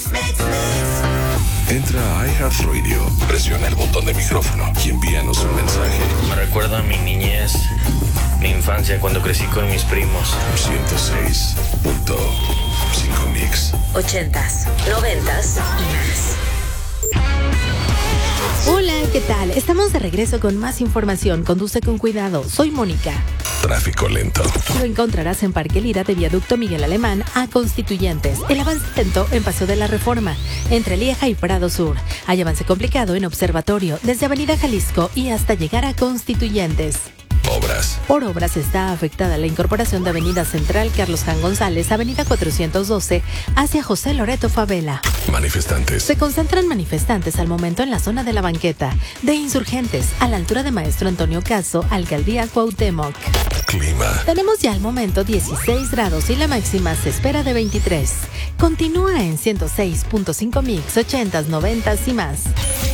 Entra a iHeartRadio, presiona el botón de micrófono y envíanos un mensaje. Me recuerda a mi niñez, mi infancia cuando crecí con mis primos. 106.5 Mix. 80s, 90s y más. Hola, ¿qué tal? Estamos de regreso con más información. Conduce con cuidado. Soy Mónica. Tráfico lento. Lo encontrarás en Parque Lira de Viaducto Miguel Alemán a Constituyentes. El avance lento en Paseo de la Reforma, entre Lieja y Prado Sur. Hay avance complicado en Observatorio, desde Avenida Jalisco y hasta llegar a Constituyentes. Obras. Por obras está afectada la incorporación de Avenida Central Carlos Jan González, Avenida 412, hacia José Loreto Favela. Manifestantes. Se concentran manifestantes al momento en la zona de la banqueta de Insurgentes, a la altura de Maestro Antonio Caso, Alcaldía Cuauhtémoc. Clima. Tenemos ya al momento 16 grados y la máxima se espera de 23. Continúa en 106.5 Mix, 80s, 90s y más.